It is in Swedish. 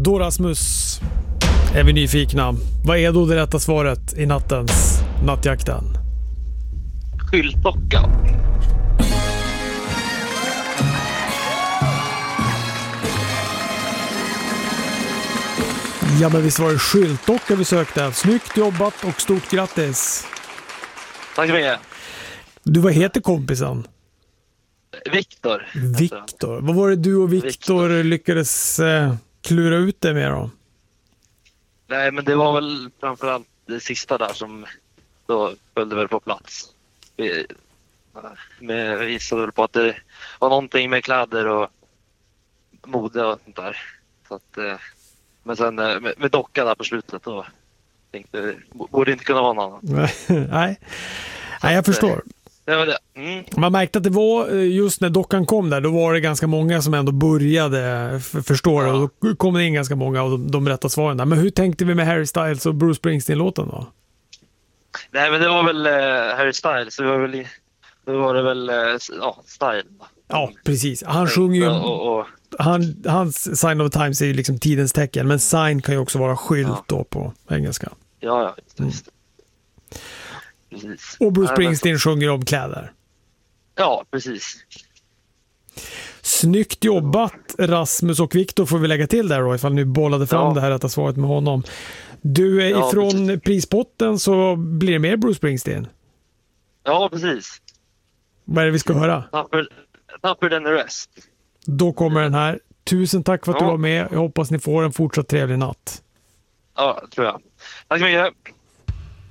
Då Rasmus är vi nyfikna. Vad är då det rätta svaret i nattens nattjakten? Skyltdocka. Ja, men visst var det skyltdocka vi sökte. Snyggt jobbat och stort grattis. Tack så mycket. Du, vad heter kompisen? Viktor. Viktor. Vad var det du och Viktor lyckades klura ut det med då? Nej, men det var väl framförallt det sista där som då följde väl på plats. Vi visade väl på att det var någonting med kläder och mode och sånt där. Så att, men sen med docka där på slutet då tänkte jag, borde inte kunna vara någon annan. Nej, jag förstår. Det var det. Mm. Man märkte att det var just när dockan kom där, då var det ganska många som ändå började förstå det. Och då kom det in ganska många av de rätta svaren där. Men hur tänkte vi med Harry Styles och Bruce Springsteen-låten då? Nej, men det var väl Harry Styles. Det var det väl Style. Ja, precis. Han sjunger ju... Hans sign of the times är ju liksom tidens tecken. Men sign kan ju också vara skylt då på engelska. Ja, just. Precis. Och Bruce Springsteen sjunger om kläder. Ja, precis. Snyggt jobbat Rasmus och Viktor, får vi lägga till där då, ifall ni bollade fram det här rätta svaret med honom. Du är ifrån precis. Prispotten så blir det mer Bruce Springsteen. Ja, precis. Vad är det vi ska höra? Tougher than the rest. Då kommer den här. Tusen tack för att du var med. Jag hoppas ni får en fortsatt trevlig natt. Ja, tror jag. Tack så mycket.